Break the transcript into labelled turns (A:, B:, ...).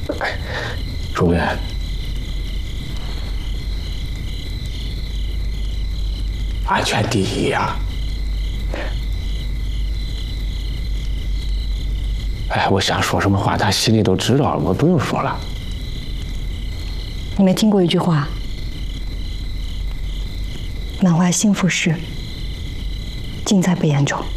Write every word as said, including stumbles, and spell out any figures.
A: 主任，安全第一呀！哎，我想说什么话，他心里都知道了，我不用说了。
B: 你没听过一句话：满怀幸福时，尽在不言中。